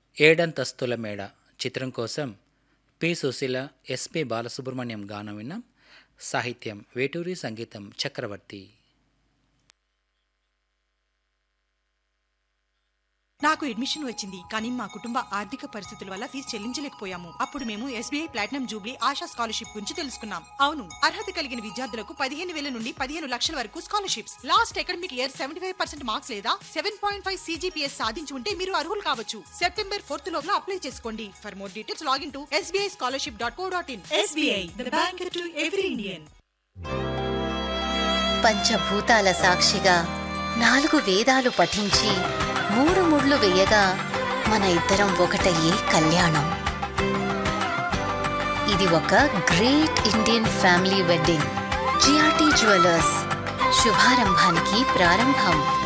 ఏడంతస్తుల మేడ చిత్రం కోసం పి. సుశీల, ఎస్పి. బాలసుబ్రహ్మణ్యం గానం విన్నాం. సాహిత్యం వేటూరి, సంగీతం చక్రవర్తి. నాకు అడ్మిషన్ వచ్చింది, కానీ మా కుటుంబ ఆర్థిక పరిస్థితుల వల్ల ఫీజు చెల్లించలేకపోయాము. అప్పుడు మేము SBI platinum Jubilee ASHA scholarship గురించి తెలుసుకున్నాం. అవును, అర్హత కలిగిన విద్యార్థులకు 15,000 నుండి 15 లక్షల వరకు scholarships. Last academic year 75% marks లేదా 7.5 CGPS సాధించి ఉంటే మీరు అర్హులు కావచ్చు. సెప్టెంబర్ 4th లోపల అప్లై చేసుకోండి. For more details login to sbischolarship.co.in. SBI, the bank to every Indian. పంచభూతాల సాక్షిగా 4 వేదాలు పఠించి 3 ముళ్ళు వేయగా మన ఇద్దరం ఒకటయ్యే కళ్యాణం. ఇది ఒక great Indian family wedding. GRT jewellers, శుభారంభానికి ప్రారంభం.